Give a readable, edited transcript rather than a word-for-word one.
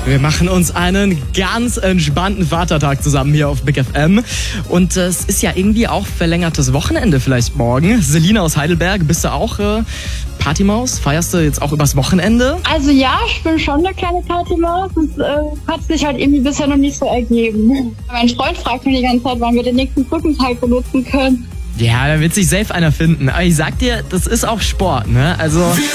Wir machen uns einen ganz entspannten Vatertag zusammen hier auf Big FM. Und es ist ja irgendwie auch verlängertes Wochenende vielleicht morgen. Selina aus Heidelberg, bist du auch Partymaus? Feierst du jetzt auch übers Wochenende? Also ja, ich bin schon eine kleine Partymaus. Das hat sich halt irgendwie bisher noch nicht so ergeben. Mein Freund fragt mich die ganze Zeit, wann wir den nächsten Brückentag benutzen können. Ja, da wird sich safe einer finden. Aber ich sag dir, das ist auch Sport, ne? Also